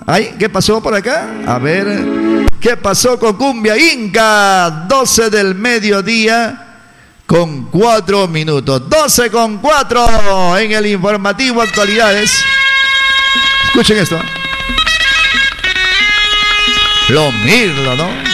Ay, ¿qué pasó por acá? A ver, ¿qué pasó con Cumbia Inca? 12 del mediodía con 4 minutos. 12 con 4 en el informativo Actualidades. Escuchen esto. Lo Mirlo, ¿no?